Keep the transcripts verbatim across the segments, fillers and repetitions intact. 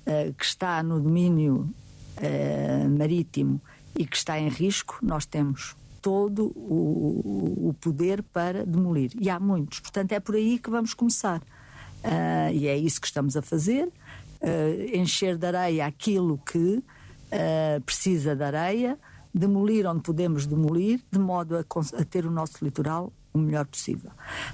uh, que está no domínio uh, marítimo e que está em risco, nós temos todo o, o poder para demolir. E há muitos. Portanto, é por aí que vamos começar. Uh, e é isso que estamos a fazer. Uh, encher de areia aquilo que uh, precisa de areia, demolir onde podemos demolir, de modo a, a ter o nosso litoral o melhor possível.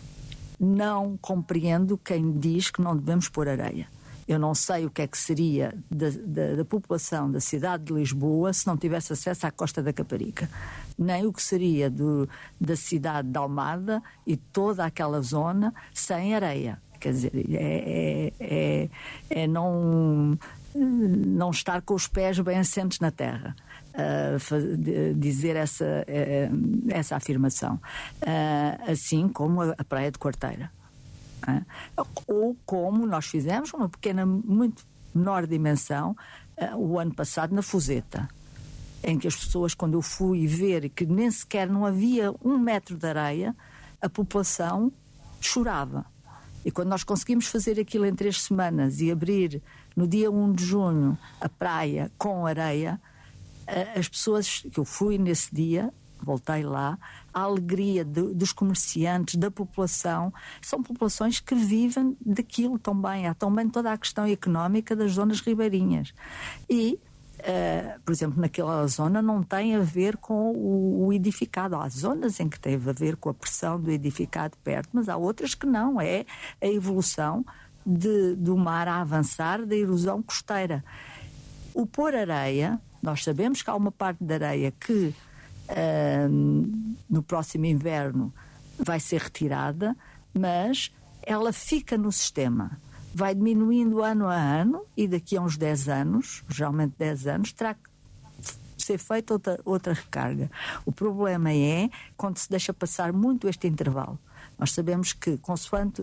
Não compreendo quem diz que não devemos pôr areia. Eu não sei o que é que seria da, da, da população da cidade de Lisboa se não tivesse acesso à Costa da Caparica. Nem o que seria do, da cidade de Almada e toda aquela zona sem areia. Quer dizer, é, é, é, é não, não estar com os pés bem assentes na terra. Uh, dizer essa, uh, essa afirmação. Uh, assim como a, a Praia de Quarteira. Uh, ou como nós fizemos, uma pequena, muito menor dimensão, uh, o ano passado na Fuseta, em que as pessoas, quando eu fui ver que nem sequer não havia um metro de areia, a população chorava. E quando nós conseguimos fazer aquilo em três semanas e abrir no dia primeiro de junho a praia com areia, as pessoas que eu fui nesse dia, voltei lá, a alegria de, dos comerciantes, da população, são populações que vivem daquilo também. Há também toda a questão económica das zonas ribeirinhas. E, uh, por exemplo, naquela zona não tem a ver com o, o edificado. Há zonas em que teve a ver com a pressão do edificado perto, mas há outras que não. É a evolução de, do mar a avançar, da erosão costeira. O pôr areia, nós sabemos que há uma parte da areia que uh, no próximo inverno vai ser retirada, mas ela fica no sistema, vai diminuindo ano a ano e daqui a uns dez anos, geralmente dez anos, terá que ser feita outra, outra recarga. O problema é quando se deixa passar muito este intervalo. Nós sabemos que, consoante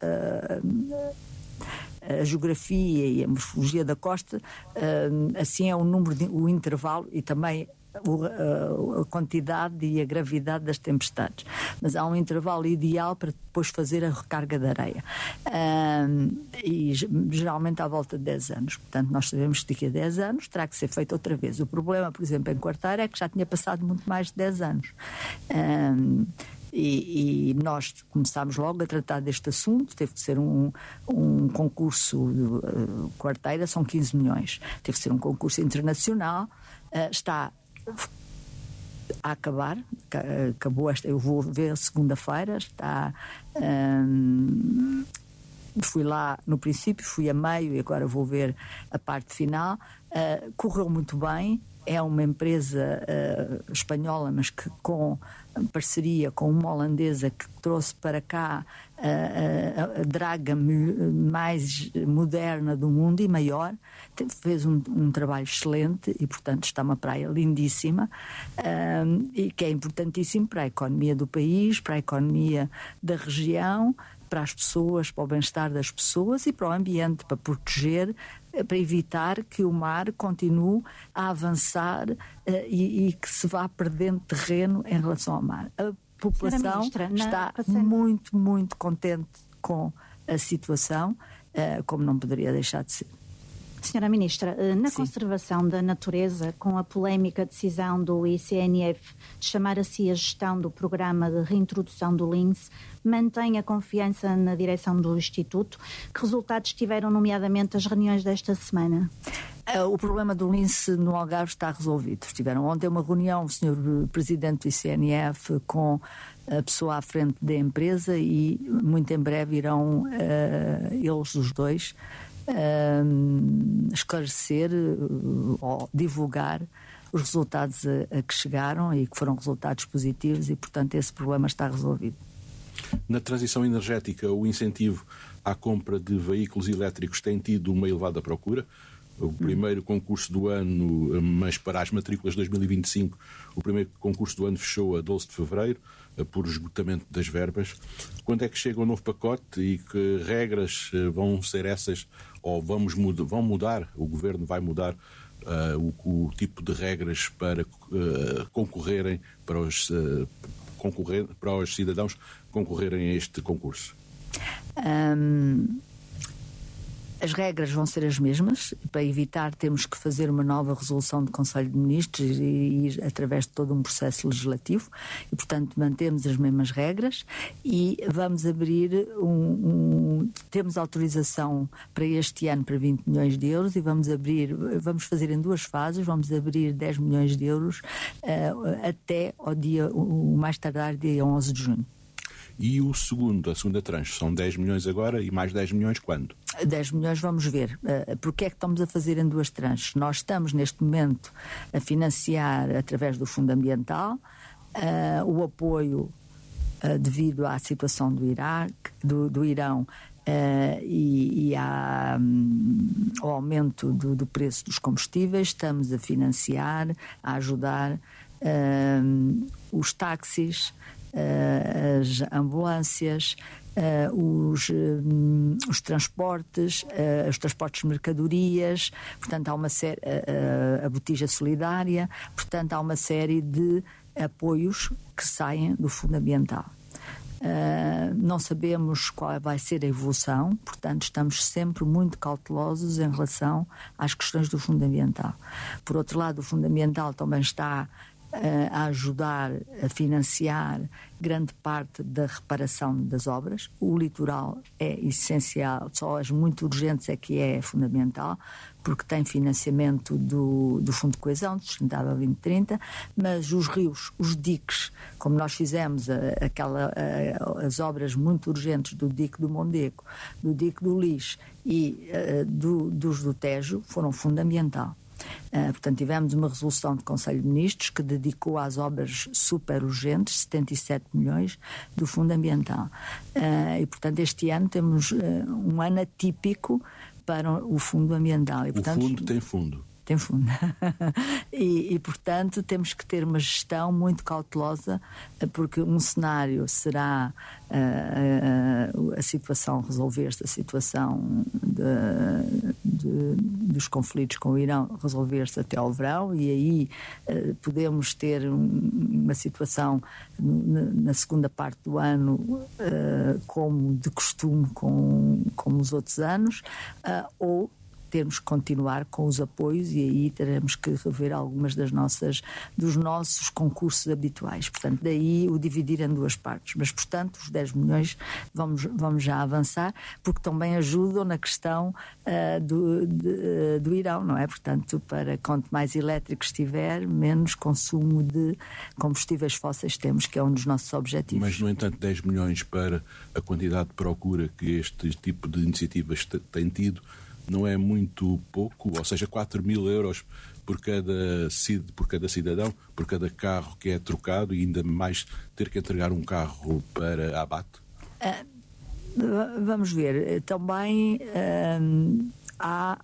uh, a geografia e a morfologia da costa, uh, assim é o número de, o intervalo e também o, a, a quantidade e a gravidade das tempestades. Mas há um intervalo ideal para depois fazer a recarga de areia. Uh, e geralmente à volta de dez anos. Portanto, nós sabemos que daqui a dez anos terá que ser feito outra vez. O problema, por exemplo, em Quarteira é que já tinha passado muito mais de dez anos. Uh, E, e nós começámos logo a tratar deste assunto. Teve que ser um, um concurso uh, Quarteira, são quinze milhões, teve que ser um concurso internacional, uh, está a acabar, acabou esta, eu vou ver segunda-feira, está um, fui lá no princípio, fui a meio e agora vou ver a parte final. Uh, correu muito bem. É uma empresa uh, espanhola, mas que com parceria com uma holandesa que trouxe para cá uh, a, a draga mais moderna do mundo e maior. Fez um, um trabalho excelente e, portanto, está uma praia lindíssima uh, e que é importantíssimo para a economia do país, para a economia da região, para as pessoas, para o bem-estar das pessoas e para o ambiente, para proteger, para evitar que o mar continue a avançar uh, e, e que se vá perdendo terreno em relação ao mar. A população Ministra, está na... muito, muito contente com a situação, uh, como não poderia deixar de ser. Senhora Ministra, na Sim. conservação da natureza, com a polémica decisão do I C N F de chamar a si a gestão do programa de reintrodução do lince, mantém a confiança na direção do Instituto? Que resultados tiveram, nomeadamente, as reuniões desta semana? O problema do lince no Algarve está resolvido. Tiveram ontem uma reunião, o senhor Presidente do I C N F, com a pessoa à frente da empresa e muito em breve irão uh, eles os dois Uh, esclarecer uh, ou divulgar os resultados a, a que chegaram e que foram resultados positivos e, portanto, esse problema está resolvido. Na transição energética, o incentivo à compra de veículos elétricos tem tido uma elevada procura. O primeiro hum. concurso do ano, mas para as matrículas de dois mil e vinte e cinco, o primeiro concurso do ano fechou a doze de fevereiro, por esgotamento das verbas. Quando é que chega o novo pacote e que regras vão ser essas, ou vamos mudar, vão mudar, o Governo vai mudar uh, o, o tipo de regras para uh, concorrerem, para os, uh, concorrer, para os cidadãos concorrerem a este concurso? Um... As regras vão ser as mesmas. Para evitar, temos que fazer uma nova resolução do Conselho de Ministros e ir através de todo um processo legislativo. E, portanto, mantemos as mesmas regras e vamos abrir um... um temos autorização para este ano para vinte milhões de euros e vamos abrir, vamos fazer em duas fases, vamos abrir dez milhões de euros uh, até ao dia, o mais tardar, dia onze de junho. E o segundo, a segunda tranche, são dez milhões agora e mais dez milhões quando? dez milhões vamos ver. Uh, porque é que estamos a fazer em duas tranches? Nós estamos neste momento a financiar através do Fundo Ambiental uh, o apoio uh, devido à situação do Iraque, do, do Irão uh, e, e à, um, ao aumento do, do preço dos combustíveis. Estamos a financiar, a ajudar uh, os táxis, Uh, as ambulâncias, uh, os, um, os transportes, uh, os transportes de mercadorias, portanto há uma série, uh, a botija solidária, portanto há uma série de apoios que saem do Fundo Ambiental. Uh, não sabemos qual vai ser a evolução, portanto estamos sempre muito cautelosos em relação às questões do Fundo Ambiental. Por outro lado, o Fundo Ambiental também está a ajudar a financiar grande parte da reparação das obras. O litoral é essencial, só as muito urgentes é que é fundamental, porque tem financiamento do, do Fundo de Coesão, do Sustentável vinte trinta, mas os rios, os diques, como nós fizemos a, aquela, a, as obras muito urgentes do dique do Mondego, do dique do Lis e a, do, dos do Tejo, foram Fundo Ambiental. Uh, portanto, tivemos uma resolução do Conselho de Ministros que dedicou às obras super urgentes setenta e sete milhões do Fundo Ambiental. Uh, e, portanto, este ano temos uh, um ano atípico para o Fundo Ambiental. E, portanto, o fundo tem fundo. Tem fundo. e, e, portanto, temos que ter uma gestão muito cautelosa, porque um cenário será uh, uh, a situação resolver-se, a situação de, de, dos conflitos com o Irão resolver-se até ao verão, e aí uh, podemos ter um, uma situação na, na segunda parte do ano, uh, como de costume, com, como os outros anos, uh, ou termos que continuar com os apoios, e aí teremos que rever algumas das nossas, dos nossos concursos habituais. Portanto, daí o dividir em duas partes. Mas, portanto, os dez milhões vamos, vamos já avançar, porque também ajudam na questão uh, do, de, uh, do Irão, não é? Portanto, para quanto mais elétrico estiver, menos consumo de combustíveis fósseis temos, que é um dos nossos objetivos. Mas, no entanto, dez milhões para a quantidade de procura que este tipo de iniciativas tem tido não é muito pouco, ou seja, quatro mil euros por cada, por cada cidadão, por cada carro que é trocado, e ainda mais ter que entregar um carro para abate? Uh, vamos ver. Também uh, há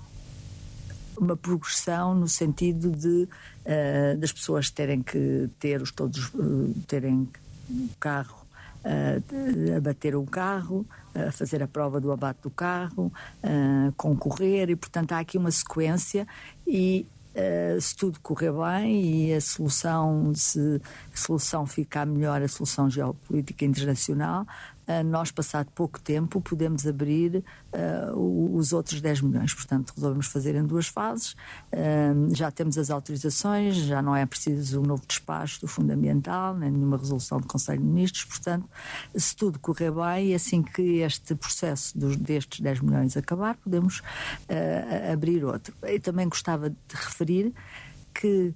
uma progressão no sentido de uh, das pessoas terem que ter os todos uh, terem um carro, uh, abater um carro, a fazer a prova do abate do carro, uh, concorrer, e portanto há aqui uma sequência, e uh, se tudo correr bem e a solução, se a solução ficar melhor, a solução geopolítica internacional, uh, nós, passado pouco tempo, podemos abrir uh, os outros dez milhões. Portanto, resolvemos fazer em duas fases. Uh, já temos as autorizações, já não é preciso um novo despacho do Fundo Ambiental, nem nenhuma resolução do Conselho de Ministros. Portanto, se tudo correr bem, e assim que este processo dos, destes dez milhões acabar, podemos uh, abrir outro. Eu também gostava de referir que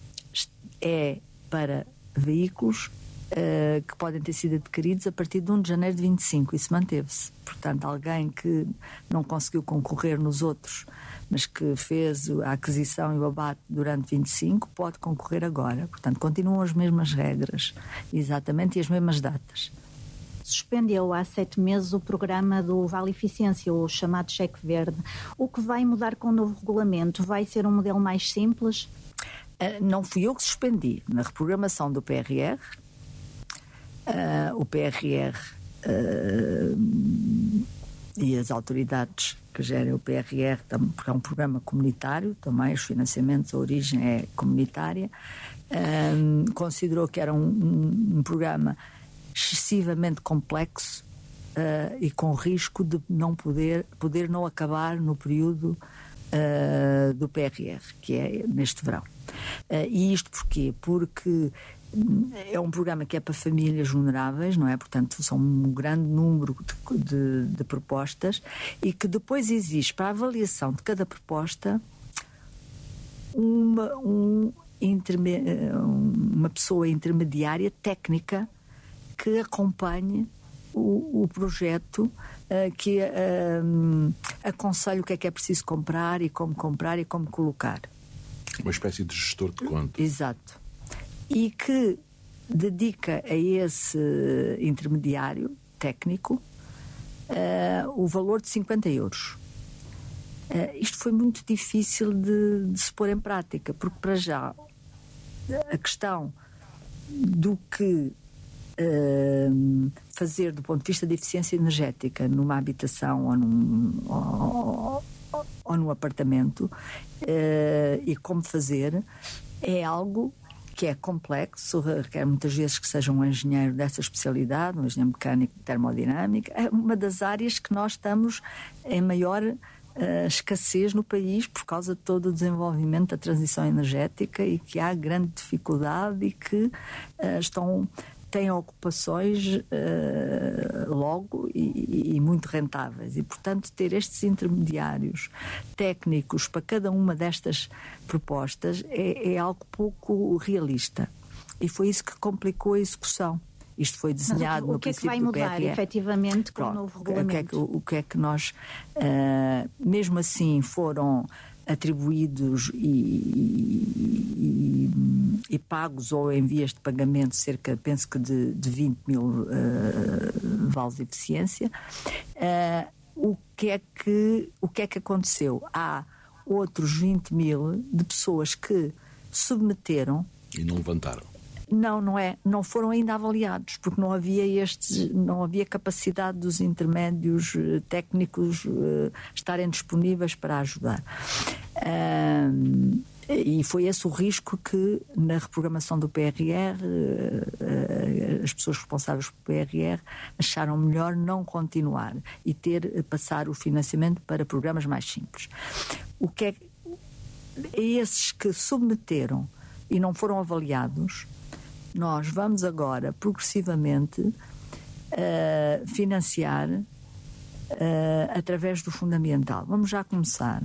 é para veículos Uh, que podem ter sido adquiridos a partir de um de janeiro de vinte e cinco, isso manteve-se. Portanto, alguém que não conseguiu concorrer nos outros, mas que fez a aquisição e o abate durante vinte e cinco, pode concorrer agora. Portanto, continuam as mesmas regras, exatamente, e as mesmas datas. Suspendeu há sete meses o programa do Vale Eficiência, o chamado cheque verde. O que vai mudar com o novo regulamento? Vai ser um modelo mais simples? Uh, não fui eu que suspendi. Na reprogramação do P R R, Uh, o P R R uh, e as autoridades que gerem o P R R, porque é um programa comunitário também, os financiamentos, a origem é comunitária, uh, considerou que era um, um, um programa excessivamente complexo uh, e com risco de não poder, poder não acabar no período uh, do P R R, que é neste verão. Uh, e isto porquê? Porque é um programa que é para famílias vulneráveis, não é? Portanto, são um grande número de, de, de propostas, e que depois existe para a avaliação de cada proposta uma, um interme, uma pessoa intermediária técnica que acompanhe o, o projeto, uh, que uh, aconselhe o que é que é preciso comprar e como comprar e como colocar. Uma espécie de gestor de contas. Exato. E que dedica a esse intermediário técnico uh, o valor de cinquenta euros. Uh, isto foi muito difícil de, de se pôr em prática, porque para já a questão do que uh, fazer do ponto de vista de eficiência energética numa habitação ou num, ou, ou num apartamento uh, e como fazer é algo que é complexo, requer muitas vezes que seja um engenheiro dessa especialidade, um engenheiro mecânico de termodinâmica. É uma das áreas que nós estamos em maior uh, escassez no país por causa de todo o desenvolvimento da transição energética, e que há grande dificuldade e que uh, estão... têm ocupações uh, logo e, e muito rentáveis. E, portanto, ter estes intermediários técnicos para cada uma destas propostas é, é algo pouco realista. E foi isso que complicou a execução. Isto foi desenhado no princípio do P R R. O que é que vai mudar, efetivamente, com Pronto, o novo regulamento? O que é que, o que, é que nós, uh, mesmo assim, foram atribuídos e, e, e pagos ou em vias de pagamento cerca, penso que de, de vinte mil uh, vales de eficiência. Uh, o, que é que, o que é que aconteceu? Há outros vinte mil de pessoas que submeteram e não levantaram. Não, não é, não foram ainda avaliados, porque não havia estes, não havia capacidade dos intermédios uh, técnicos uh, estarem disponíveis para ajudar. Uh, e foi esse o risco que na reprogramação do P R R uh, uh, as pessoas responsáveis pelo P R R acharam melhor não continuar e ter uh, passar o financiamento para programas mais simples. O que é esses que submeteram e não foram avaliados, nós vamos agora progressivamente uh, financiar uh, através do fundamental. Vamos já começar.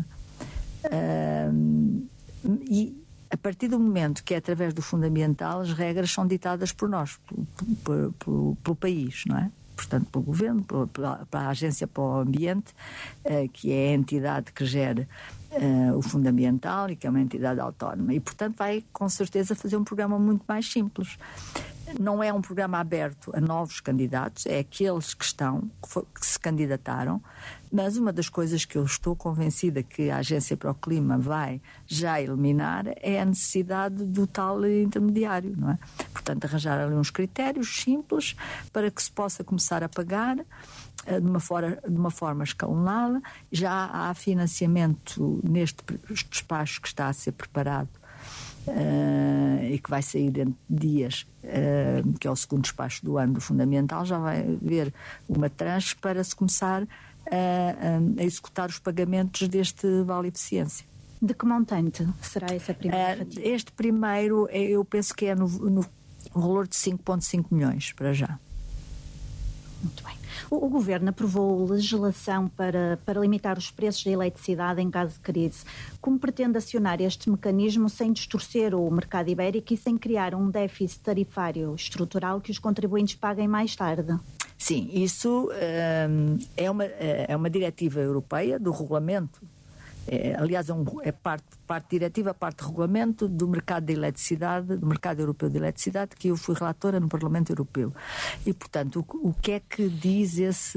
Uh, e a partir do momento que é através do fundamental, as regras são ditadas por nós, pelo, pelo, pelo, pelo país, não é? Portanto, pelo governo, pela, pela Agência para o Ambiente, uh, que é a entidade que gera Uh, o fundamental e que é uma entidade autónoma, e portanto vai com certeza fazer um programa muito mais simples. Não é um programa aberto a novos candidatos, é aqueles que estão, que, for, que se candidataram, mas uma das coisas que eu estou convencida que a Agência para o Clima vai já eliminar é a necessidade do tal intermediário, não é? Portanto, arranjar ali uns critérios simples para que se possa começar a pagar de uma forma, de uma forma escalonada. Já há financiamento neste despacho que está a ser preparado uh, e que vai sair dentro de dias, uh, que é o segundo despacho do ano do Fundamental. Já vai haver uma tranche para se começar a, a executar os pagamentos deste Vale Eficiência. De que montante será essa primeira fatia? Uh, este primeiro, eu penso que é no, no valor de cinco vírgula cinco milhões para já. Muito bem. O, o Governo aprovou legislação para, para limitar os preços da eletricidade em caso de crise. Como pretende acionar este mecanismo sem distorcer o mercado ibérico e sem criar um déficit tarifário estrutural que os contribuintes paguem mais tarde? Sim, isso hum, é, uma, é uma diretiva europeia do regulamento. É, aliás, é, um, é parte, parte diretiva, parte regulamento do mercado de eletricidade, do mercado europeu de eletricidade, que eu fui relatora no Parlamento Europeu. E, portanto, o, o que é que diz esse,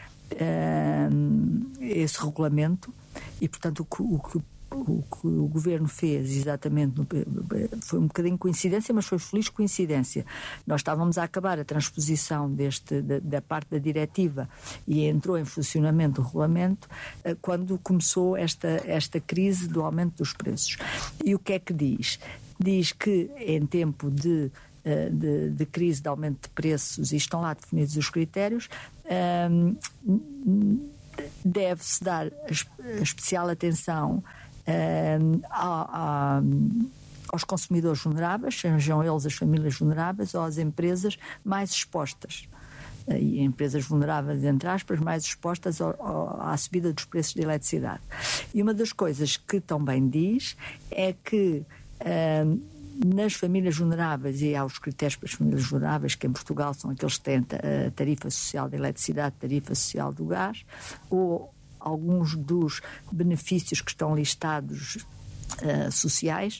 uh, esse regulamento? E, portanto, o, o que o que o Governo fez exatamente foi um bocadinho coincidência, mas foi feliz coincidência. Nós estávamos a acabar a transposição deste, da, da parte da diretiva e entrou em funcionamento o regulamento quando começou esta, esta crise do aumento dos preços. E o que é que diz? Diz que em tempo de De, de crise de aumento de preços, e estão lá definidos os critérios, um, deve-se dar a especial atenção um, a, a, aos consumidores vulneráveis, sejam eles as famílias vulneráveis ou as empresas mais expostas. E empresas vulneráveis, entre aspas, mais expostas ao, ao, à subida dos preços de eletricidade. E uma das coisas que também diz é que uh, nas famílias vulneráveis, e há os critérios para as famílias vulneráveis, que em Portugal são aqueles que têm a tarifa social de eletricidade, tarifa social do gás, ou alguns dos benefícios que estão listados uh, sociais,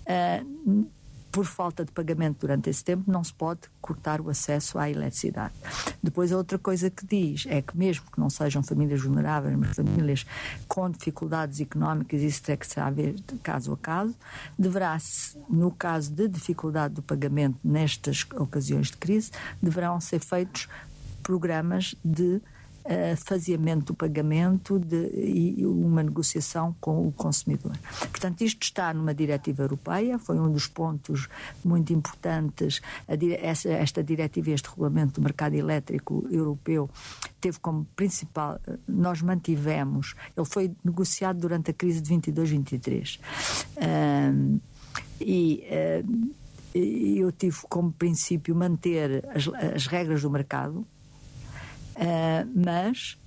uh, por falta de pagamento durante esse tempo, não se pode cortar o acesso à eletricidade. Depois, a outra coisa que diz é que, mesmo que não sejam famílias vulneráveis, mas famílias com dificuldades económicas, isso terá que ser a ver de caso a caso, deverá-se, no caso de dificuldade do pagamento nestas ocasiões de crise, deverão ser feitos programas de Uh, faziamento do pagamento de, e uma negociação com o consumidor. Portanto, isto está numa diretiva europeia, foi um dos pontos muito importantes. A, essa, esta diretiva e este regulamento do mercado elétrico europeu teve como principal, nós mantivemos, ele foi negociado durante a crise de vinte e dois, vinte e três. Uh, e uh, eu tive como princípio manter as, as regras do mercado. Uh, mas,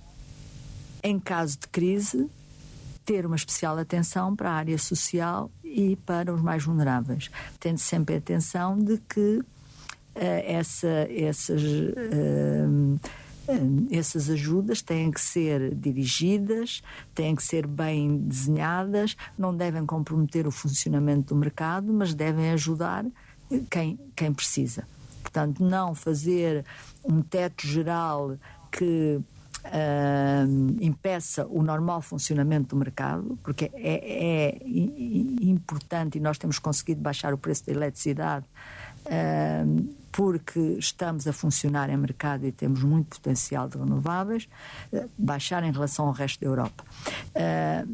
em caso de crise, ter uma especial atenção para a área social e para os mais vulneráveis, tendo sempre a atenção de que uh, essa, essas, uh, uh, essas ajudas têm que ser dirigidas, têm que ser bem desenhadas, não devem comprometer o funcionamento do mercado, mas devem ajudar quem, quem precisa. Portanto, não fazer um teto geral que uh, impeça o normal funcionamento do mercado, porque é, é importante, e nós temos conseguido baixar o preço da eletricidade uh, porque estamos a funcionar em mercado e temos muito potencial de renováveis, uh, baixar em relação ao resto da Europa. Uh,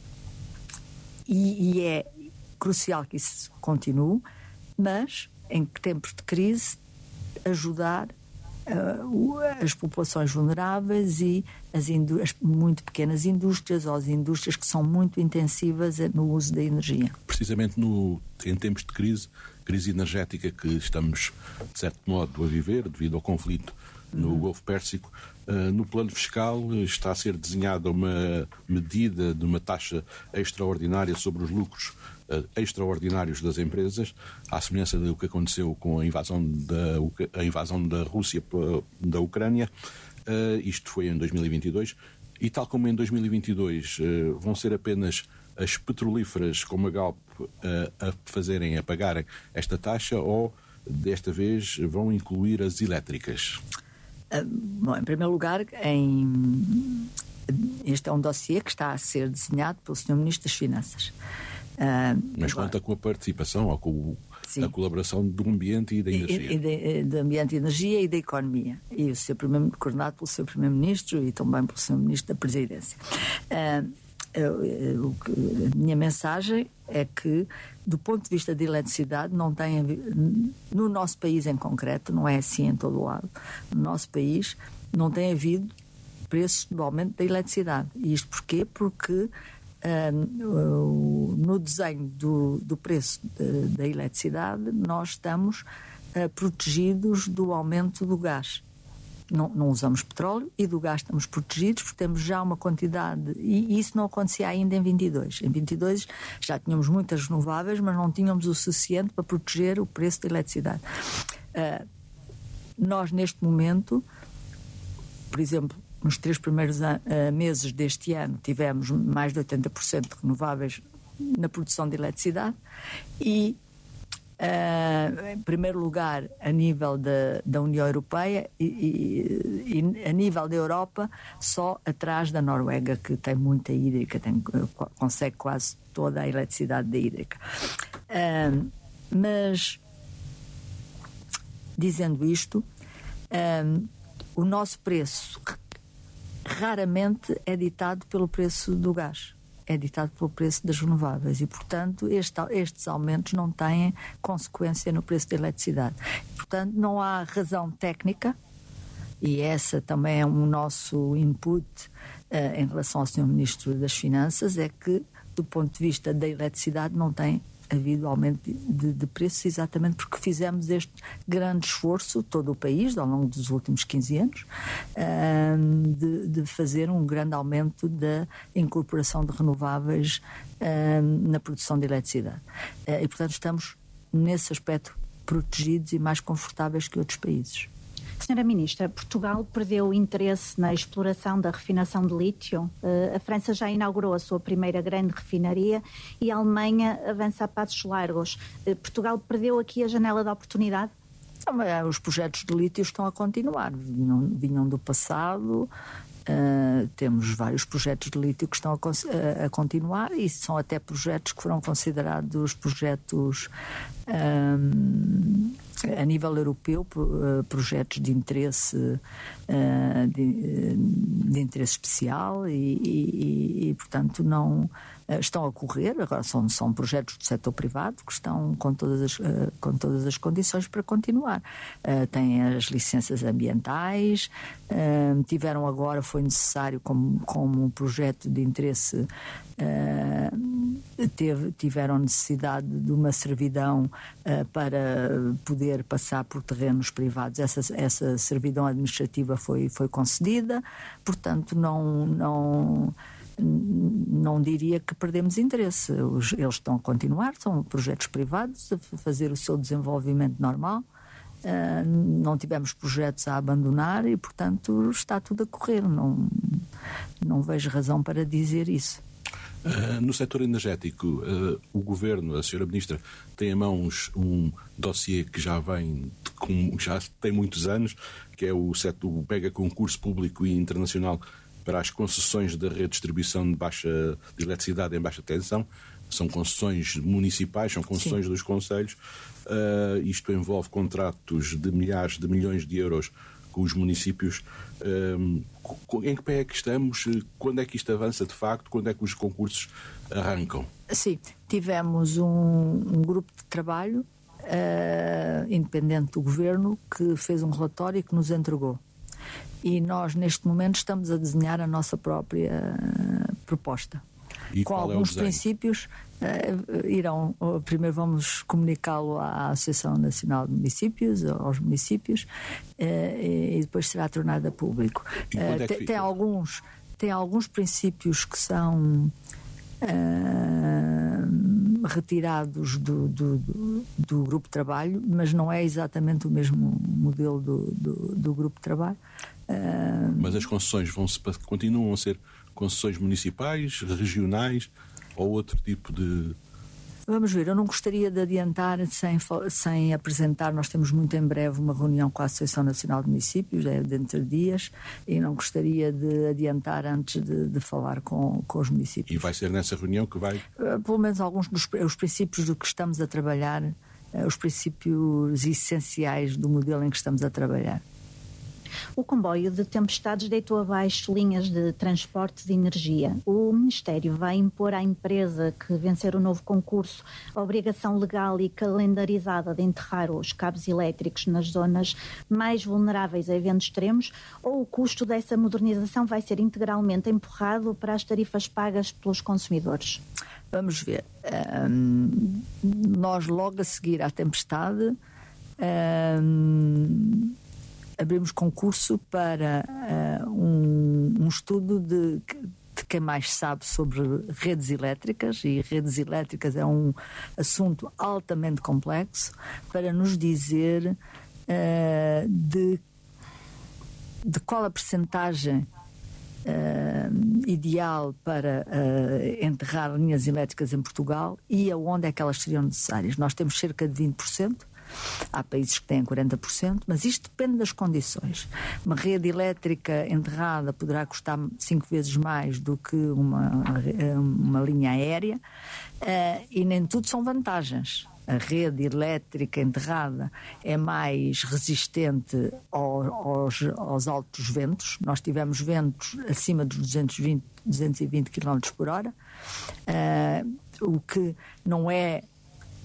e, e é crucial que isso continue, mas em tempos de crise ajudar Uh, as populações vulneráveis e as, as muito pequenas indústrias ou as indústrias que são muito intensivas no uso da energia. Precisamente no, em tempos de crise, crise energética que estamos, de certo modo, a viver devido ao conflito no uhum. Golfo Pérsico, uh, no plano fiscal está a ser desenhada uma medida de uma taxa extraordinária sobre os lucros uh, extraordinários das empresas, à semelhança do que aconteceu com a invasão da, a invasão da Rússia da Ucrânia. Uh, isto foi em dois mil e vinte e dois. E tal como em dois mil e vinte e dois uh, vão ser apenas as petrolíferas como a Galp uh, a fazerem, a pagarem esta taxa, ou desta vez vão incluir as elétricas? Uh, bom, em primeiro lugar, em... este é um dossiê que está a ser desenhado pelo senhor Ministro das Finanças. Uh, Mas agora... conta com a participação ou com o... a colaboração do ambiente e da energia. E, e de, do ambiente e energia e da economia. E o seu primeiro, coordenado pelo seu Primeiro-Ministro e também pelo seu Ministro da Presidência. Uh, eu, eu, a minha mensagem é que, do ponto de vista da eletricidade, não tem, no nosso país em concreto, não é assim em todo o lado, no nosso país não tem havido preço do aumento da eletricidade. E isto porquê? Porque Uh, no desenho do, do preço de, da eletricidade nós estamos uh, protegidos do aumento do gás. Não, não usamos petróleo e do gás estamos protegidos porque temos já uma quantidade, e isso não acontecia ainda em vinte e dois. Em vinte e dois já tínhamos muitas renováveis, mas não tínhamos o suficiente para proteger o preço da eletricidade. Uh, nós neste momento, por exemplo, nos três primeiros uh, meses deste ano tivemos mais de oitenta por cento de renováveis na produção de eletricidade e, uh, em primeiro lugar, a nível da, da União Europeia e, e, e a nível da Europa, só atrás da Noruega, que tem muita hídrica, tem, consegue quase toda a eletricidade da hídrica. Uh, mas, dizendo isto, uh, o nosso preço raramente é ditado pelo preço do gás, é ditado pelo preço das renováveis e, portanto, este, estes aumentos não têm consequência no preço da eletricidade. Portanto, não há razão técnica e essa também é um nosso input uh, em relação ao senhor Ministro das Finanças, é que, do ponto de vista da eletricidade, não tem havido aumento de, de preços, exatamente porque fizemos este grande esforço, todo o país, ao longo dos últimos quinze anos, uh, de, de fazer um grande aumento da incorporação de renováveis uh, na produção de eletricidade. Uh, e, portanto, estamos, nesse aspecto, protegidos e mais confortáveis que outros países. Senhora Ministra, Portugal perdeu o interesse na exploração da refinação de lítio. A França já inaugurou a sua primeira grande refinaria e a Alemanha avança a passos largos. Portugal perdeu aqui a janela de oportunidade? Os projetos de lítio estão a continuar, vinham, vinham do passado. Uh, temos vários projetos de lítio que estão a, a, a continuar, e são até projetos que foram considerados projetos um, a nível europeu, projetos de interesse uh, de, de interesse especial e, e, e portanto não estão a correr. Agora são, são projetos do setor privado que estão com todas as, uh, com todas as condições para continuar. Uh, têm as licenças ambientais, uh, tiveram agora, foi necessário como, como um projeto de interesse, uh, teve, tiveram necessidade de uma servidão uh, para poder passar por terrenos privados. Essa, essa servidão administrativa foi, foi concedida, portanto não... não não diria que perdemos interesse. Os, eles estão a continuar, são projetos privados, a fazer o seu desenvolvimento normal. Uh, não tivemos projetos a abandonar e, portanto, está tudo a correr. Não, não vejo razão para dizer isso. Uh, no setor energético, uh, o Governo, a senhora Ministra, tem em mãos um dossiê que já vem, com, já tem muitos anos, que é o, setor, o mega concurso público e internacional para as concessões da rede de distribuição de, baixa, de eletricidade em baixa tensão. São concessões municipais, são concessões Sim. dos concelhos. Uh, isto envolve contratos de milhares de milhões de euros com os municípios. Uh, em que pé é que estamos? Quando é que isto avança de facto? Quando é que os concursos arrancam? Sim, tivemos um, um grupo de trabalho uh, independente do Governo que fez um relatório e que nos entregou. E nós, neste momento, estamos a desenhar a nossa própria uh, proposta. E com alguns é princípios, uh, irão, uh, primeiro vamos comunicá-lo à Associação Nacional de Municípios, aos municípios, uh, e depois será tornado a público. E quando uh, é que tem, tem, alguns, tem alguns princípios que são uh, retirados do, do, do, do grupo de trabalho, mas não é exatamente o mesmo modelo do, do, do grupo de trabalho. Uh, mas as concessões vão -se, continuam a ser concessões municipais, regionais ou outro tipo de... Vamos ver, eu não gostaria de adiantar sem, sem apresentar, nós temos muito em breve uma reunião com a Associação Nacional de Municípios, é dentro de dias, e não gostaria de adiantar antes de, de falar com, com os municípios. E vai ser nessa reunião que vai... Uh, pelo menos alguns dos os princípios do que estamos a trabalhar, uh, os princípios essenciais do modelo em que estamos a trabalhar. O comboio de tempestades deitou abaixo linhas de transporte de energia. O Ministério vai impor à empresa que vencer o novo concurso a obrigação legal e calendarizada de enterrar os cabos elétricos nas zonas mais vulneráveis a eventos extremos, ou o custo dessa modernização vai ser integralmente empurrado para as tarifas pagas pelos consumidores? Vamos ver. Um, nós, logo a seguir à tempestade, um, abrimos concurso para uh, um, um estudo de, de quem mais sabe sobre redes elétricas, e redes elétricas é um assunto altamente complexo, para nos dizer uh, de, de qual a percentagem uh, ideal para uh, enterrar linhas elétricas em Portugal e aonde é que elas seriam necessárias. Nós temos cerca de vinte por cento. Há países que têm quarenta por cento, mas isto depende das condições. Uma rede elétrica enterrada poderá custar cinco vezes mais do que uma, uma linha aérea, uh, e nem tudo são vantagens. A rede elétrica enterrada é mais resistente ao, aos, aos altos ventos. Nós tivemos ventos acima dos duzentos e vinte, duzentos e vinte quilómetros por hora, uh, o que não é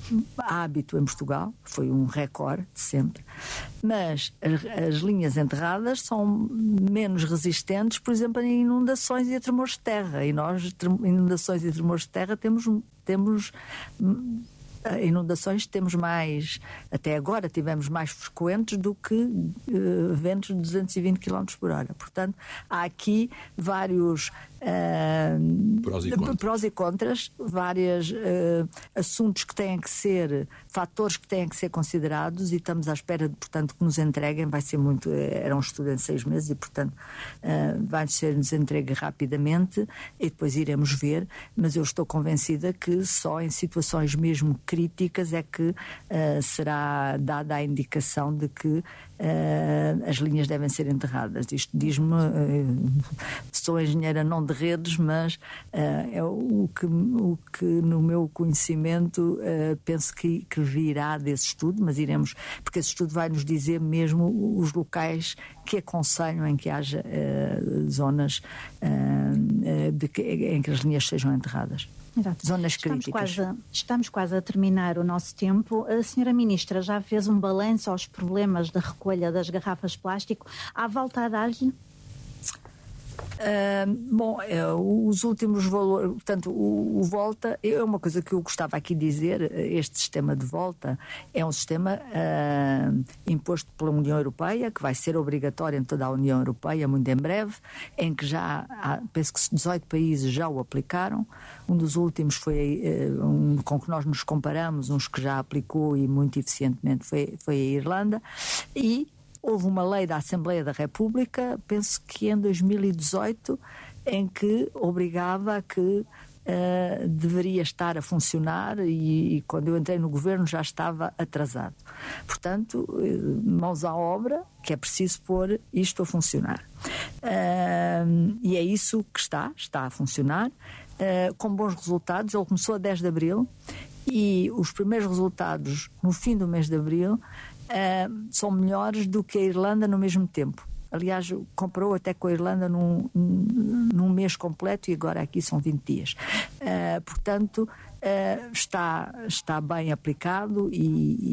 hábito em Portugal, foi um recorde de sempre, mas as, as linhas enterradas são menos resistentes, por exemplo, a inundações e a tremores de terra, e nós, inundações e tremores de terra, temos, temos inundações temos mais, até agora tivemos mais frequentes do que uh, ventos de duzentos e vinte quilómetros por hora. Portanto, há aqui vários uh, prós, e contras. prós e contras, vários uh, assuntos que têm que ser, fatores que têm que ser considerados, e estamos à espera, de, portanto, que nos entreguem. Vai ser muito, era um estudo em seis meses e, portanto, uh, vai ser-nos entregue rapidamente e depois iremos ver, mas eu estou convencida que só em situações mesmo críticas é que uh, será dada a indicação de que uh, as linhas devem ser enterradas. Isto diz-me, uh, sou engenheira não de redes, mas uh, é o que, o que no meu conhecimento uh, penso que, que virá desse estudo, mas iremos, porque esse estudo vai nos dizer mesmo os locais que aconselham em que haja uh, zonas uh, de que, em que as linhas sejam enterradas. Exato. Zonas estamos críticas. Quase, estamos quase a terminar o nosso tempo. A senhora Ministra já fez um balanço aos problemas da recolha das garrafas de plástico. Há volta a dar-lhe? Uh, bom, uh, os últimos valores, portanto, o, o Volta é uma coisa que eu gostava aqui de dizer. Este sistema de Volta é um sistema uh, imposto pela União Europeia, que vai ser obrigatório em toda a União Europeia muito em breve, em que já há, penso que dezoito países já o aplicaram. Um dos últimos foi uh, um com que nós nos comparamos, uns que já aplicou e muito eficientemente foi, foi a Irlanda. E houve uma lei da Assembleia da República, penso que em dois mil e dezoito, em que obrigava a que uh, deveria estar a funcionar, e, e quando eu entrei no governo já estava atrasado. Portanto, mãos à obra, que é preciso pôr isto a funcionar. Uh, e é isso que está, está a funcionar, uh, com bons resultados. Ele começou a dez de abril e os primeiros resultados no fim do mês de abril Uh, são melhores do que a Irlanda no mesmo tempo. Aliás, comparou até com a Irlanda num, num mês completo, e agora aqui são vinte dias. Uh, portanto, uh, está, está bem aplicado, e,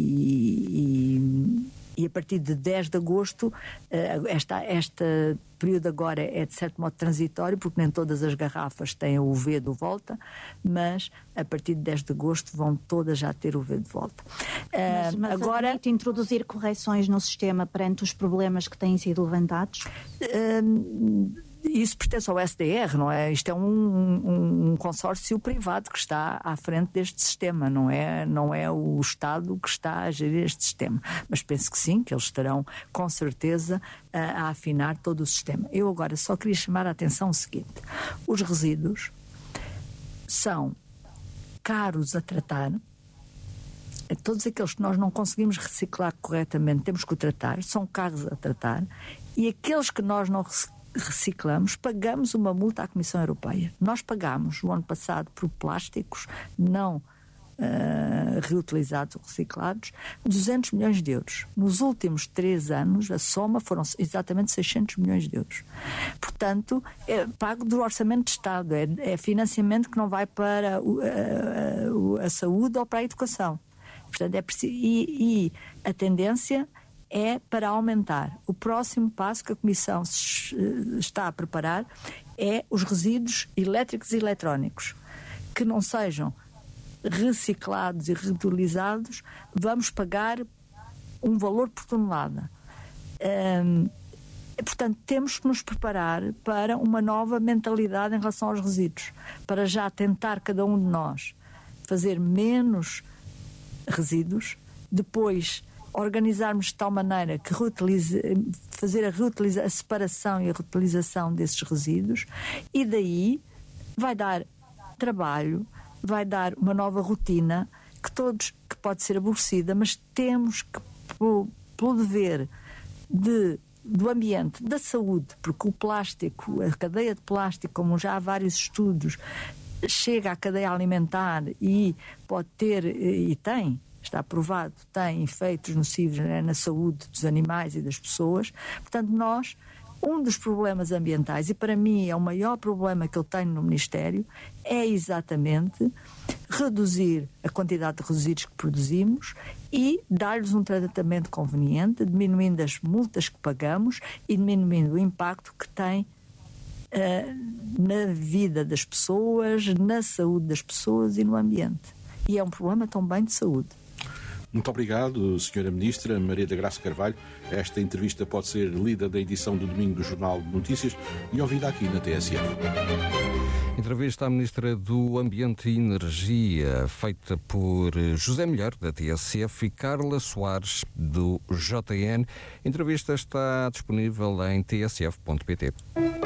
e, e, e a partir de dez de agosto, uh, esta, esta período agora é de certo modo transitório, porque nem todas as garrafas têm o V do Volta, mas a partir de dez de agosto vão todas já ter o V de Volta. Mas, mas agora admite introduzir correções no sistema perante os problemas que têm sido levantados? Uh, isso pertence ao S D R, não é? Isto é um, um, um consórcio privado que está à frente deste sistema, não é, não é o Estado que está a gerir este sistema. Mas penso que sim, que eles estarão com certeza a, a afinar todo o sistema. Eu agora só queria chamar a atenção o seguinte: os resíduos são caros a tratar. Todos aqueles que nós não conseguimos reciclar corretamente, temos que o tratar, são caros a tratar, e aqueles que nós não reciclamos, pagamos uma multa à Comissão Europeia. Nós pagamos o ano passado por plásticos não uh, reutilizados ou reciclados duzentos milhões de euros. Nos últimos três anos a soma foram exatamente seiscentos milhões de euros. Portanto, é pago do Orçamento de Estado, é, é financiamento que não vai para a, a, a saúde ou para a educação. Portanto, é preciso, e, e a tendência é para aumentar. O próximo passo que a Comissão está a preparar é os resíduos elétricos e eletrónicos, que não sejam reciclados e reutilizados. Vamos pagar um valor por tonelada. Hum, portanto, temos que nos preparar para uma nova mentalidade em relação aos resíduos, para já tentar cada um de nós fazer menos resíduos, depois organizarmos de tal maneira que reutilize, fazer a, reutiliza, a separação e a reutilização desses resíduos, e daí vai dar trabalho, vai dar uma nova rotina que todos, que pode ser aborrecida, mas temos que, pelo, pelo dever de, do ambiente, da saúde, porque o plástico, a cadeia de plástico, como já há vários estudos, chega à cadeia alimentar e pode ter, e tem, está provado, tem efeitos nocivos, né, na saúde dos animais e das pessoas. Portanto, nós Um dos problemas ambientais, e para mim é o maior problema que eu tenho no Ministério, é exatamente reduzir a quantidade de resíduos que produzimos e dar-lhes um tratamento conveniente, diminuindo as multas que pagamos e diminuindo o impacto que tem uh, na vida das pessoas, na saúde das pessoas e no ambiente. E é um problema também de saúde. Muito obrigado, senhora Ministra Maria da Graça Carvalho. Esta entrevista pode ser lida da edição do domingo do Jornal de Notícias e ouvida aqui na T S F. Entrevista à Ministra do Ambiente e Energia, feita por José Milheiro, da T S F, e Carla Soares, do J N. A entrevista está disponível em t s f ponto p t.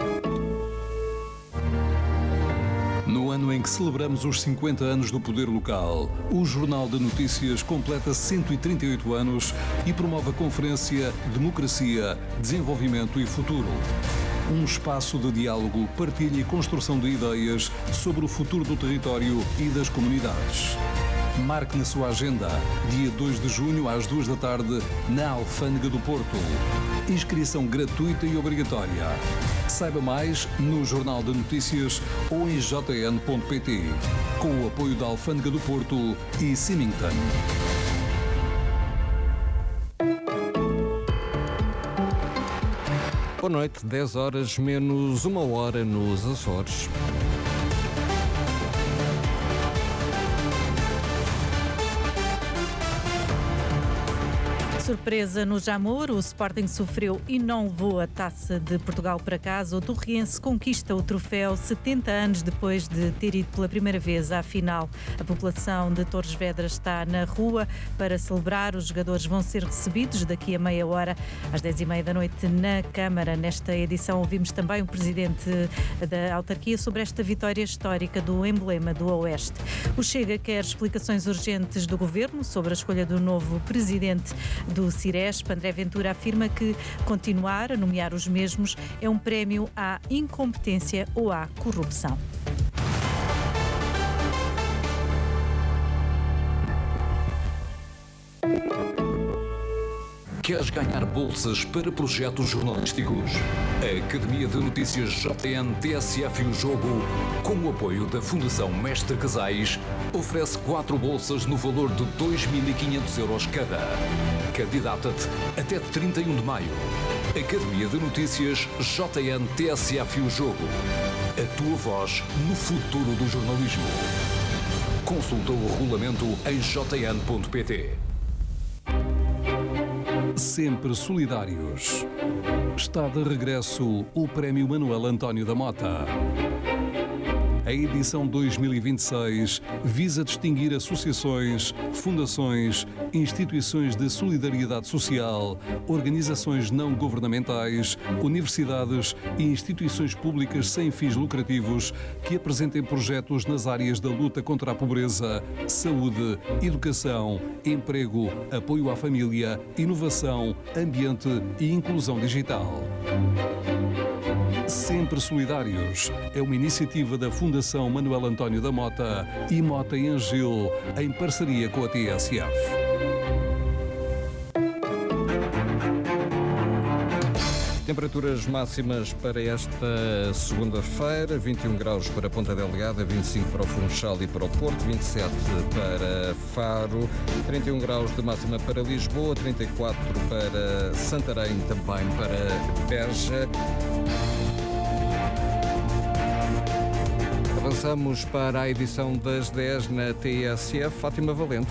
No ano em que celebramos os cinquenta anos do Poder Local, o Jornal de Notícias completa cento e trinta e oito anos e promove a conferência Democracia, Desenvolvimento e Futuro. Um espaço de diálogo, partilha e construção de ideias sobre o futuro do território e das comunidades. Marque na sua agenda, dia dois de junho às duas da tarde, na Alfândega do Porto. Inscrição gratuita e obrigatória. Saiba mais no Jornal de Notícias ou em j n ponto p t, com o apoio da Alfândega do Porto e Symington. Boa noite, dez horas menos uma hora nos Açores. Surpresa no Jamor, o Sporting sofreu e não levou a Taça de Portugal para casa. O Torriense conquista o troféu setenta anos depois de ter ido pela primeira vez à final. A população de Torres Vedras está na rua para celebrar. Os jogadores vão ser recebidos daqui a meia hora, às dez e meia da noite, na Câmara. Nesta edição ouvimos também o Presidente da autarquia sobre esta vitória histórica do emblema do Oeste. O Chega quer explicações urgentes do Governo sobre a escolha do novo Presidente do Ciresp. André Ventura afirma que continuar a nomear os mesmos é um prémio à incompetência ou à corrupção. Queres ganhar bolsas para projetos jornalísticos? A Academia de Notícias J N T S F e o Jogo, com o apoio da Fundação Mestre Casais, oferece quatro bolsas no valor de dois mil e quinhentos euros cada. Candidata-te até trinta e um de maio. Academia de Notícias J N T S F e o Jogo. A tua voz no futuro do jornalismo. Consulta o regulamento em j n ponto p t. Sempre solidários. Está de regresso o Prémio Manuel António da Mota. A edição dois mil e vinte e seis visa distinguir associações, fundações, instituições de solidariedade social, organizações não governamentais, universidades e instituições públicas sem fins lucrativos que apresentem projetos nas áreas da luta contra a pobreza, saúde, educação, emprego, apoio à família, inovação, ambiente e inclusão digital. Sempre Solidários é uma iniciativa da Fundação Manuel António da Mota e Mota em Angil, em parceria com a T S F. Temperaturas máximas para esta segunda-feira: vinte e um graus para Ponta Delgada, vinte e cinco para o Funchal e para o Porto, vinte e sete para Faro, trinta e um graus de máxima para Lisboa, trinta e quatro para Santarém, também para Beja. Avançamos para a edição das dez na T S F. Fátima Valente.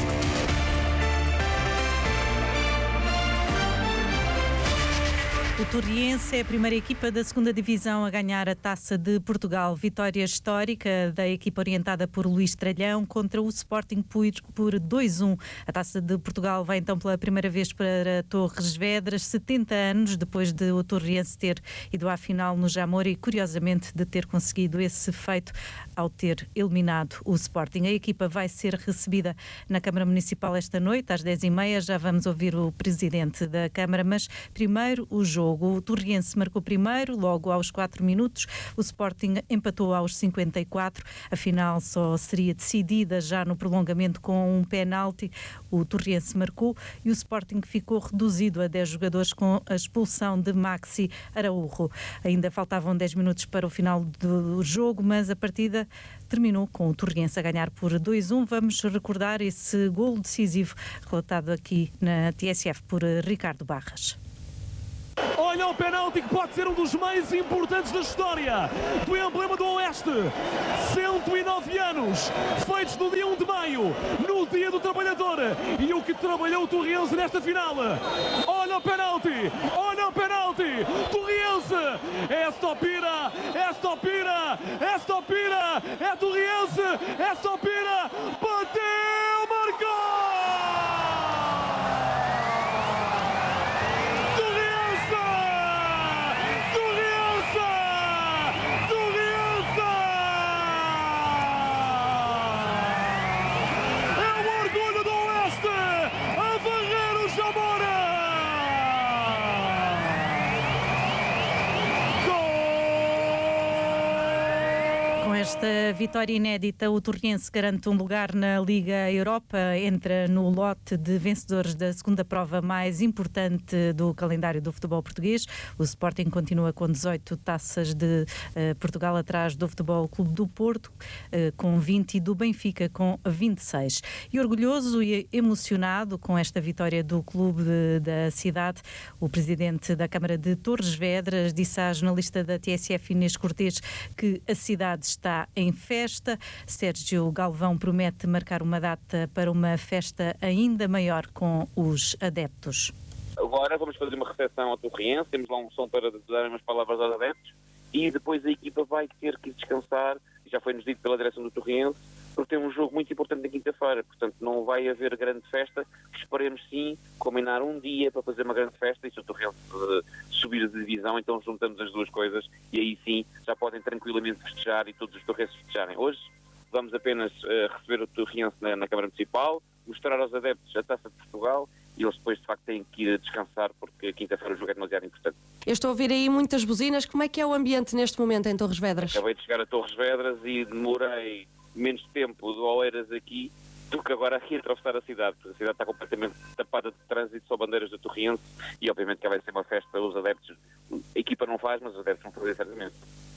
O Torriense é a primeira equipa da segunda Divisão a ganhar a Taça de Portugal. Vitória histórica da equipa orientada por Luís Tralhão contra o Sporting por dois a um. A Taça de Portugal vai então pela primeira vez para Torres Vedras, setenta anos depois de o Torriense ter ido à final no Jamor e, curiosamente, de ter conseguido esse feito ao ter eliminado o Sporting. A equipa vai ser recebida na Câmara Municipal esta noite, às dez e meia. Já vamos ouvir o Presidente da Câmara, mas primeiro o jogo. jogo. O Torriense marcou primeiro, logo aos quatro minutos. O Sporting empatou aos cinquenta e quatro. A final só seria decidida já no prolongamento com um penalti. O Torriense marcou e o Sporting ficou reduzido a dez jogadores com a expulsão de Maxi Araújo. Ainda faltavam dez minutos para o final do jogo, mas a partida terminou com o Torriense a ganhar por dois a um. Vamos recordar esse golo decisivo relatado aqui na T S F por Ricardo Barras. Olha o penalti que pode ser um dos mais importantes da história do emblema do Oeste. cento e nove anos, feitos no dia um de maio, no dia do trabalhador. E o que trabalhou o Torriense nesta final. Olha o penalti, olha o penalti. Torriense, é Stopira, é Stopira, é Stopira, é Torriense, é Stopira. Bateu, marcou! Esta vitória inédita, o Torriense garante um lugar na Liga Europa, entra no lote de vencedores da segunda prova mais importante do calendário do futebol português. O Sporting continua com dezoito taças de uh, Portugal atrás do Futebol Clube do Porto, uh, com vinte, e do Benfica com vinte e seis. E orgulhoso e emocionado com esta vitória do clube de, da cidade, o presidente da Câmara de Torres Vedras disse à jornalista da T S F, Inês Cortês, que a cidade está em festa. Sérgio Galvão promete marcar uma data para uma festa ainda maior com os adeptos. Agora vamos fazer uma recepção ao Torriense, temos lá um som para dar umas palavras aos adeptos e depois a equipa vai ter que descansar, já foi-nos dito pela direção do Torriense, porque tem um jogo muito importante na quinta-feira, portanto não vai haver grande festa. Esperemos sim combinar um dia para fazer uma grande festa e se o Torriense subir de divisão, então juntamos as duas coisas e aí sim já podem tranquilamente festejar e todos os torrenses festejarem. Hoje vamos apenas uh, receber o Torriense na, na Câmara Municipal, mostrar aos adeptos a Taça de Portugal e eles depois de facto têm que ir descansar porque quinta-feira o jogo é demasiado importante. Eu estou a ouvir aí muitas buzinas. Como é que é o ambiente neste momento em Torres Vedras? Acabei de chegar a Torres Vedras e demorei menos tempo de Oeiras aqui do que agora aqui a atravessar a cidade, porque a cidade está completamente tapada de trânsito, só bandeiras do Torriense e obviamente que vai ser uma festa, os adeptos, a equipa não faz, mas os adeptos vão fazer certamente.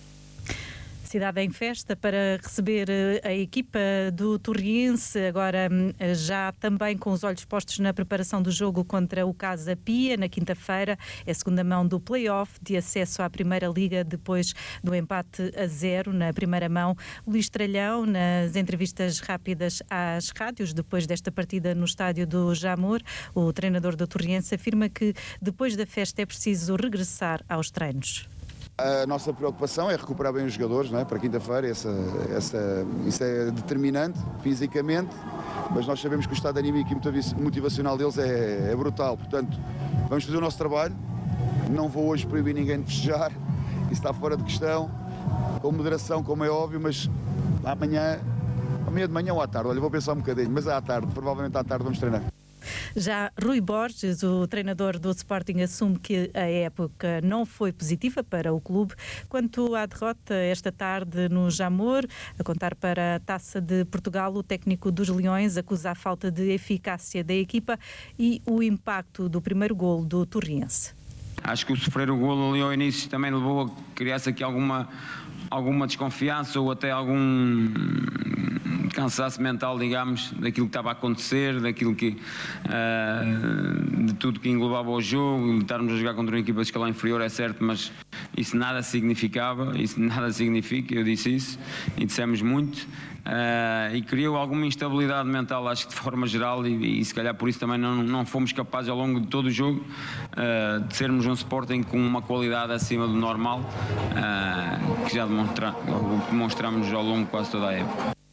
Cidade em festa para receber a equipa do Torriense, agora já também com os olhos postos na preparação do jogo contra o Casa Pia, na quinta-feira. É a segunda mão do play-off de acesso à Primeira Liga, depois do empate a zero na primeira mão. Luís Tralhão, nas entrevistas rápidas às rádios, depois desta partida no estádio do Jamor, o treinador do Torriense afirma que depois da festa é preciso regressar aos treinos. A nossa preocupação é recuperar bem os jogadores, não é? Para quinta-feira, essa, essa, isso é determinante fisicamente, mas nós sabemos que o estado anímico e motivacional deles é, é brutal, portanto vamos fazer o nosso trabalho. Não vou hoje proibir ninguém de festejar, isso está fora de questão, com moderação, como é óbvio, mas amanhã, amanhã de manhã ou à tarde, olha, vou pensar um bocadinho, mas à tarde, provavelmente à tarde vamos treinar. Já Rui Borges, o treinador do Sporting, assume que a época não foi positiva para o clube. Quanto à derrota esta tarde no Jamor, a contar para a Taça de Portugal, o técnico dos Leões acusa a falta de eficácia da equipa e o impacto do primeiro golo do Torriense. Acho que o sofrer o golo ali ao início também levou a criar-se aqui alguma, alguma desconfiança ou até algum cansaço mental, digamos, daquilo que estava a acontecer, daquilo que uh, de tudo que englobava o jogo. Estarmos a jogar contra uma equipa de escalão inferior é certo, mas isso nada significava, isso nada significa, eu disse isso e dissemos muito. Uh, e criou alguma instabilidade mental, acho que de forma geral, e, e se calhar por isso também não, não fomos capazes ao longo de todo o jogo uh, de sermos um Sporting com uma qualidade acima do normal, uh, que já demonstra, demonstramos ao longo de quase toda a época.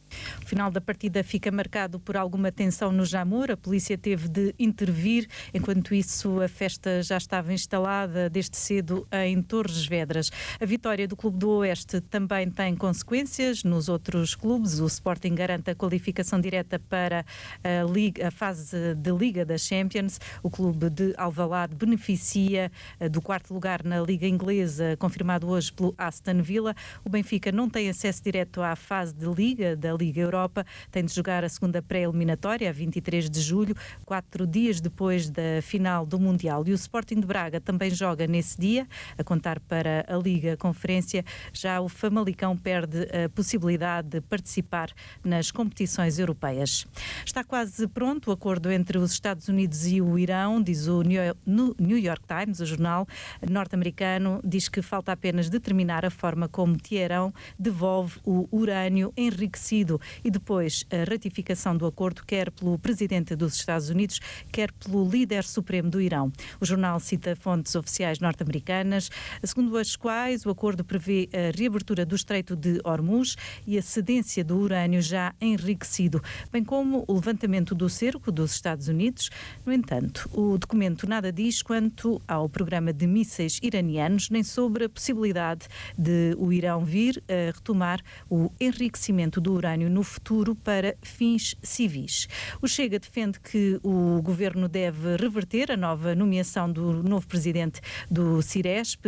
final da partida fica marcado por alguma tensão no Jamor. A polícia teve de intervir. Enquanto isso, a festa já estava instalada desde cedo em Torres Vedras. A vitória do Clube do Oeste também tem consequências nos outros clubes. O Sporting garante a qualificação direta para a, Liga, a fase de Liga da Champions. O clube de Alvalade beneficia do quarto lugar na Liga Inglesa, confirmado hoje pelo Aston Villa. O Benfica não tem acesso direto à fase de Liga da Liga Europa. Tem de jogar a segunda pré-eliminatória, a vinte e três de julho, quatro dias depois da final do Mundial. E o Sporting de Braga também joga nesse dia, a contar para a Liga Conferência. Já o Famalicão perde a possibilidade de participar nas competições europeias. Está quase pronto o acordo entre os Estados Unidos e o Irão, diz o New York Times, o jornal norte-americano, diz que falta apenas determinar a forma como Teherão devolve o urânio enriquecido e depois a ratificação do acordo quer pelo presidente dos Estados Unidos, quer pelo líder supremo do Irão. O jornal cita fontes oficiais norte-americanas, segundo as quais o acordo prevê a reabertura do Estreito de Hormuz e a cedência do urânio já enriquecido, bem como o levantamento do cerco dos Estados Unidos. No entanto, o documento nada diz quanto ao programa de mísseis iranianos, nem sobre a possibilidade de o Irão vir a retomar o enriquecimento do urânio no futuro para fins civis. O Chega defende que o governo deve reverter a nova nomeação do novo presidente do Ciresp,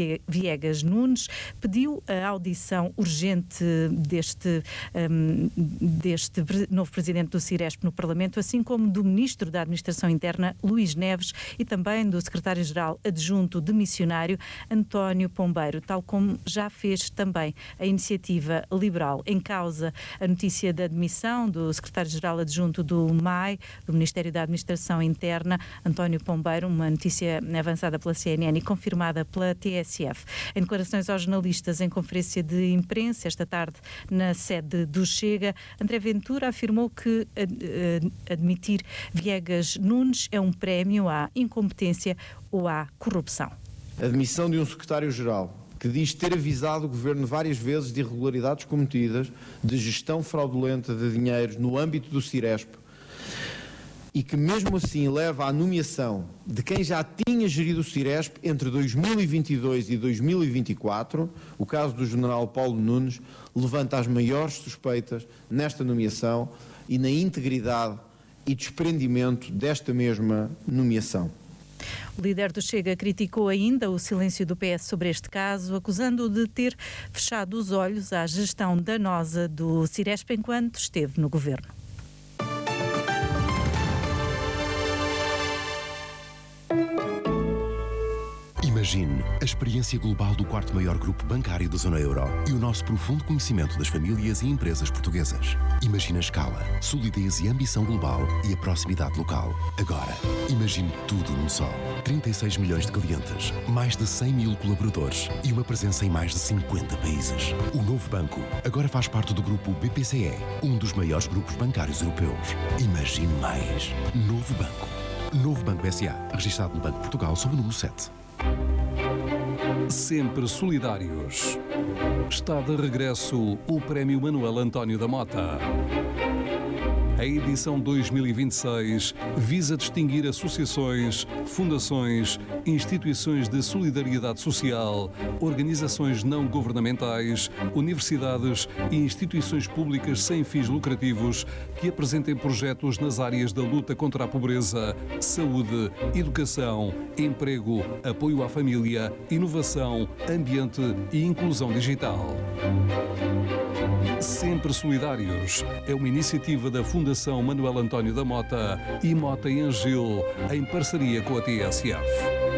Viegas Nunes, pediu a audição urgente deste, um, deste novo presidente do Ciresp no Parlamento, assim como do ministro da Administração Interna, Luís Neves, e também do secretário-geral adjunto de missionário, António Pombeiro, tal como já fez também a Iniciativa Liberal. Em causa a notícia da admissão do secretário-geral adjunto do M A I, do Ministério da Administração Interna, António Pombeiro, uma notícia avançada pela C N N e confirmada pela T S F. Em declarações aos jornalistas em conferência de imprensa esta tarde na sede do Chega, André Ventura afirmou que admitir Viegas Nunes é um prémio à incompetência ou à corrupção. A admissão de um secretário-geral que diz ter avisado o governo várias vezes de irregularidades cometidas, de gestão fraudulenta de dinheiros no âmbito do Ciresp, e que mesmo assim leva à nomeação de quem já tinha gerido o Ciresp entre dois mil e vinte e dois e dois mil e vinte e quatro, o caso do general Paulo Nunes, levanta as maiores suspeitas nesta nomeação e na integridade e desprendimento desta mesma nomeação. O líder do Chega criticou ainda o silêncio do P S sobre este caso, acusando-o de ter fechado os olhos à gestão danosa do Ciresp enquanto esteve no governo. Imagine a experiência global do quarto maior grupo bancário da zona euro e o nosso profundo conhecimento das famílias e empresas portuguesas. Imagine a escala, solidez e ambição global e a proximidade local. Agora, imagine tudo num só. trinta e seis milhões de clientes, mais de cem mil colaboradores e uma presença em mais de cinquenta países. O novo banco agora faz parte do grupo B P C E, um dos maiores grupos bancários europeus. Imagine mais. Novo Banco. Novo Banco S A, registado no Banco de Portugal sob o número sete. Sempre solidários. Está de regresso o Prémio Manuel António da Mota. A edição dois mil e vinte e seis visa distinguir associações, fundações, instituições de solidariedade social, organizações não governamentais, universidades e instituições públicas sem fins lucrativos que apresentem projetos nas áreas da luta contra a pobreza, saúde, educação, emprego, apoio à família, inovação, ambiente e inclusão digital. Sempre Solidários é uma iniciativa da Fundação Manuel António da Mota e Mota e Angil, em parceria com a T S F.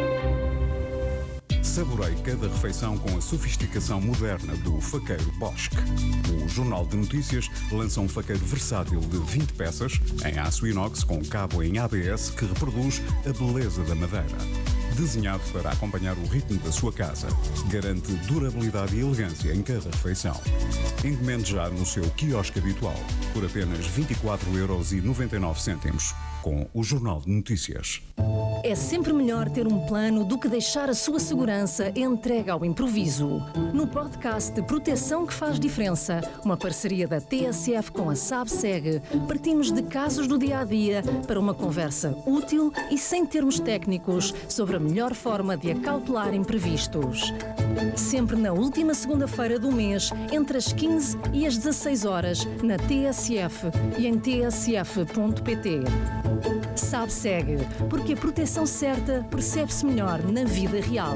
Saborei cada refeição com a sofisticação moderna do faqueiro Bosch. O Jornal de Notícias lança um faqueiro versátil de vinte peças, em aço inox com cabo em A B S que reproduz a beleza da madeira. desenhado para acompanhar o ritmo da sua casa. Garante durabilidade e elegância em cada refeição. Encomende já no seu quiosque habitual por apenas vinte e quatro euros e noventa e nove cêntimos com o Jornal de Notícias. É sempre melhor ter um plano do que deixar a sua segurança entregue ao improviso. No podcast Proteção que Faz Diferença, uma parceria da T S F com a SABSEG, partimos de casos do dia-a-dia para uma conversa útil e sem termos técnicos sobre a melhor forma de acautelar imprevistos. Sempre na última segunda-feira do mês, entre as quinze e as dezasseis horas, na T S F e em t s f ponto p t. SABSEG, porque a proteção certa percebe-se melhor na vida real.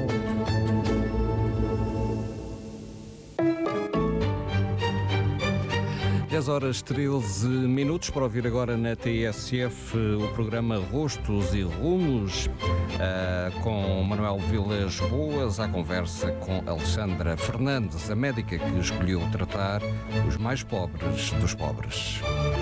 dez horas treze minutos para ouvir agora na T S F o programa Rostos e Rumos uh, com Manuel Vilas Boas, à conversa com Alexandra Fernandes, a médica que escolheu tratar os mais pobres dos pobres.